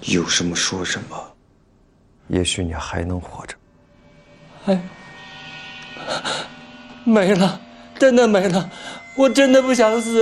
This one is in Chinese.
有什么说什么。 也许你还能活着。 哎，没了，真的没了，我真的不想死。